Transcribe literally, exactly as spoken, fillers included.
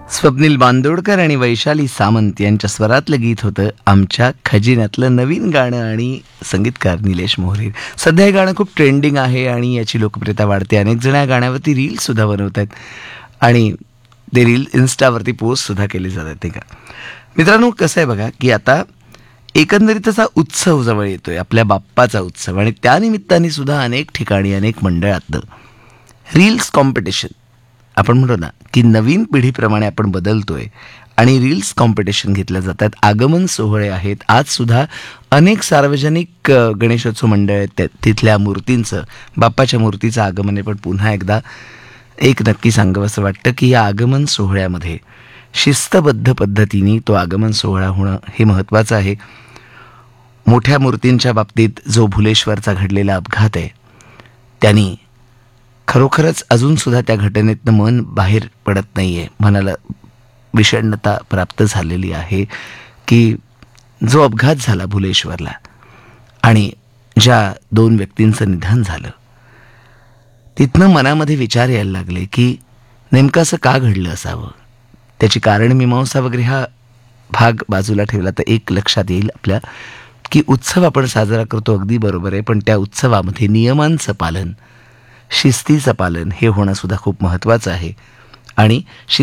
स्वप्नील बांदोडकर आणि वैशाली सामंत यांच्या स्वरातलं गीत होतं आमच्या खजिन्यातलं नवीन गाणं आणि संगीतकार निलेश मोहरे. सध्या हे गाणं खूप ट्रेंडिंग आहे आणि याची लोकप्रियता वाढते. अनेक जण या गाण्यावरती रील्ससुद्धा बनवत आहेत आणि ते रील इन्स्टावरती पोस्टसुद्धा केले जातात नाही का. मित्रांनो, कसं आहे बघा की आता एकंदरीतच हा उत्सव जवळ येतोय, आपल्या बाप्पाचा उत्सव, आणि त्यानिमित्ताने सुद्धा अनेक ठिकाणी अनेक मंडळातलं रील्स कॉम्पिटिशन, आपण म्हणतो ना की नवीन पिढीप्रमाणे आपण बदलतोय आणि रील्स कॉम्पिटिशन घेतल्या जातात. आगमन सोहळे आहेत. आज सुद्धा अनेक सार्वजनिक अ, गणेशोत्सव मंडळ आहेत, त्या- तिथल्या मूर्तींचं, बाप्पाच्या मूर्तीचं आगमन आहे. पण पुन्हा एकदा एक नक्की सांगावं असं वाटतं की या आगमन सोहळ्यामध्ये शिस्तबद्ध पद्धतीने तो आगमन सोहळा होणं हे महत्त्वाचं आहे. मोठ्या मूर्तींच्या बाबतीत जो भुलेश्वरचा घडलेला अपघात आहे, त्यांनी खरोखरच अजूनसुद्धा त्या घटनेतनं मन बाहेर पडत नाही आहे. मनाला विषण्णता प्राप्त झालेली आहे की जो अपघात झाला भुलेश्वरला आणि ज्या दोन व्यक्तींचं निधन झालं, तिथनं मनामध्ये विचार यायला लागले की नेमकं असं का घडलं असावं. त्याची कारण मीमांसा वगैरे हा भाग बाजूला ठेवला तर एक लक्षात येईल आपल्या की उत्सव आपण साजरा करतो, अगदी बरोबर आहे, पण त्या उत्सवामध्ये नियमांचं पालन, शिस्तीचं पालन हे होणं सुद्धा खूप महत्त्वाचं आहे. आणि